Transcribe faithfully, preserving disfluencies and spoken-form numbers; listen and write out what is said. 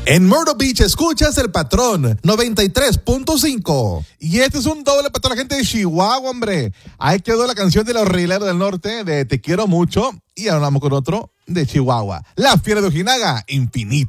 En Myrtle Beach escuchas El Patrón noventa y tres punto cinco. Y este es un doble para toda la gente de Chihuahua, hombre. Ahí quedó la canción de los Rileros del Norte de Te Quiero Mucho. Y ahora vamos con otro de Chihuahua. La Fiera de Ojinaga, Infinito.